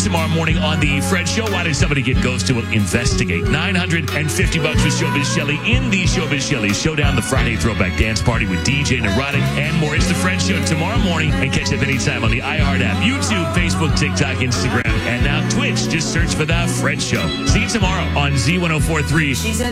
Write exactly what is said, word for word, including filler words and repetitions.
tomorrow morning on the Fred Show. Why did somebody get ghosted? We'll investigate. nine hundred fifty bucks with Showbiz Shelley in the Showbiz Shelley Showdown, the Friday Throwback Dance Party with D J Neurotic and more. It's the Fred Show tomorrow morning, and catch up anytime on the iHeart app, YouTube, Facebook, TikTok, Instagram, and now Twitch. Just search for the Fred Show. See you tomorrow on Z ten forty-three.